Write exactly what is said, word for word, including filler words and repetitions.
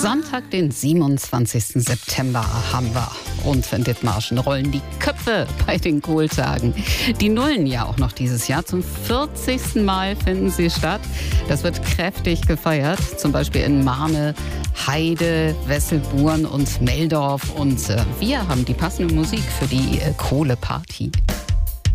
Sonntag, den siebenundzwanzigsten September haben wir. Und in Dithmarschen rollen die Köpfe bei den Kohltagen. Die Nullen ja auch noch dieses Jahr. Zum vierzigsten Mal finden sie statt. Das wird kräftig gefeiert. Zum Beispiel in Marne, Heide, Wesselburen und Meldorf. Und äh, wir haben die passende Musik für die äh, Kohleparty.